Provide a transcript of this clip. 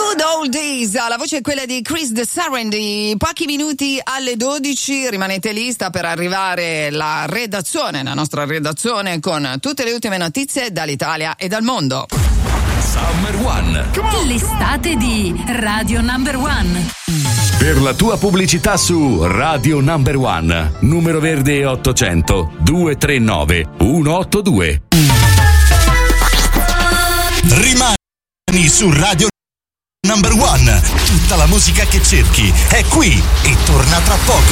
Good Old Days, la voce è quella di Chris de Sarendi. Pochi minuti alle 12, rimanete lì, sta per arrivare la nostra redazione con tutte le ultime notizie dall'Italia e dal mondo. Summer One. L'estate di Radio Number One. Per la tua pubblicità su Radio Number One, numero verde 800 239 182. Rimani su Radio Number One. Tutta la musica che cerchi è qui e torna tra poco.